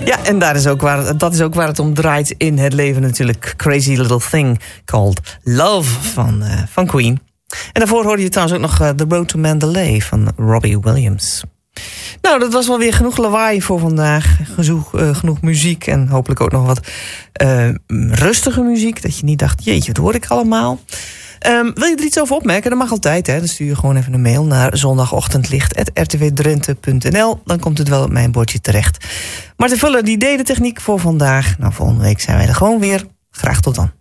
Ja, en dat is ook waar het om draait in het leven natuurlijk. Crazy Little Thing Called Love van Queen. En daarvoor hoorde je trouwens ook nog The Road to Mandalay van Robbie Williams. Nou, dat was wel weer genoeg lawaai voor vandaag. Genoeg muziek en hopelijk ook nog wat rustige muziek. Dat je niet dacht, jeetje, wat hoor ik allemaal? Wil je er iets over opmerken? Dat mag altijd, hè? Dan stuur je gewoon even een mail naar zondagochtendlicht@rtwdrenthe.nl. Dan komt het wel op mijn bordje terecht. Marten Vuller, die deed de techniek voor vandaag. Nou, volgende week zijn wij er gewoon weer. Graag tot dan.